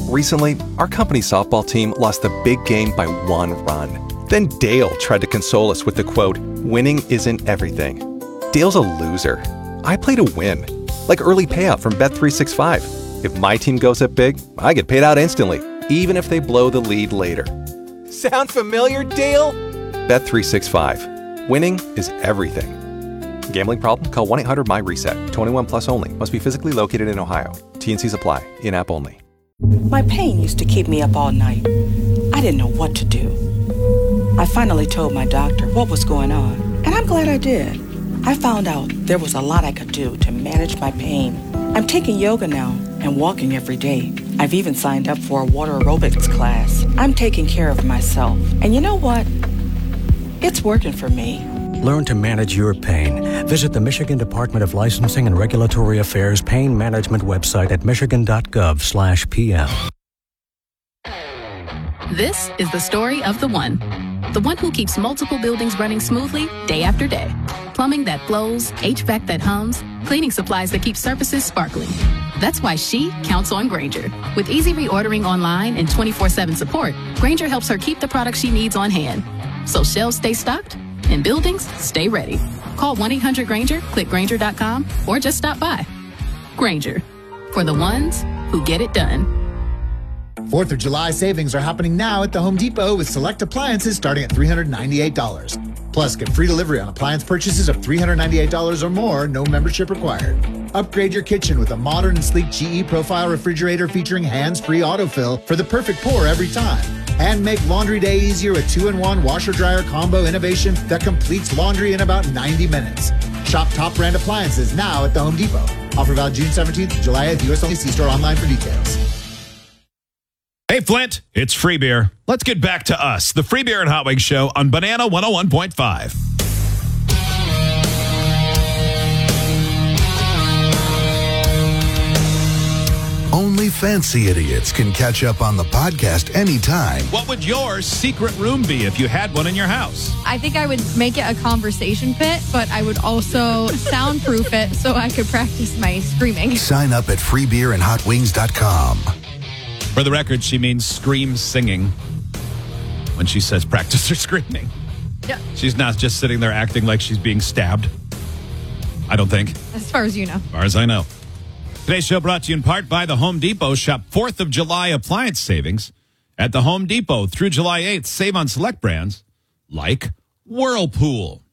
Recently, our company softball team lost the big game by 1 run. Then Dale tried to console us with the quote, "Winning isn't everything." Dale's a loser. I play to win. Like early payout from Bet365. If my team goes up big, I get paid out instantly, even if they blow the lead later. Sound familiar, Dale? Bet365. Winning is everything. Gambling problem? Call 1-800-MY-RESET. 21 plus only. Must be physically located in Ohio. T&Cs apply. In-app only. My pain used to keep me up all night. I didn't know what to do. I finally told my doctor what was going on, and I'm glad I did. I found out there was a lot I could do to manage my pain. I'm taking yoga now and walking every day. I've even signed up for a water aerobics class. I'm taking care of myself. And you know what? It's working for me. Learn to manage your pain. Visit the Michigan Department of Licensing and Regulatory Affairs Pain Management website at michigan.gov/PM. This is the story of the one. The one who keeps multiple buildings running smoothly day after day. Plumbing that flows, HVAC that hums, cleaning supplies that keep surfaces sparkling. That's why she counts on Grainger. With easy reordering online and 24/7 support, Grainger helps her keep the products she needs on hand. So shelves stay stocked and buildings stay ready. Call 1-800-GRAINGER, click Grainger.com, or just stop by. Grainger, for the ones who get it done. 4th of July savings are happening now at the Home Depot with select appliances starting at $398. Plus, get free delivery on appliance purchases of $398 or more, no membership required. Upgrade your kitchen with a modern and sleek GE Profile refrigerator featuring hands-free autofill for the perfect pour every time. And make laundry day easier with 2-in-1 washer-dryer combo innovation that completes laundry in about 90 minutes. Shop top brand appliances now at the Home Depot. Offer valid June 17th to July 8th. U.S. only. See store online for details. Hey, Flint, it's Free Beer. Let's get back to us, the Free Beer and Hot Wings Show on Banana 101.5. Only fancy idiots can catch up on the podcast anytime. What would your secret room be if you had one in your house? I think I would make it a conversation pit, but I would also soundproof it so I could practice my screaming. Sign up at freebeerandhotwings.com. For the record, she means scream singing when she says practice her screaming. Yeah. She's not just sitting there acting like she's being stabbed. I don't think. As far as you know. As far as I know. Today's show brought to you in part by the Home Depot. Shop 4th of July appliance savings at the Home Depot through July 8th. Save on select brands like Whirlpool.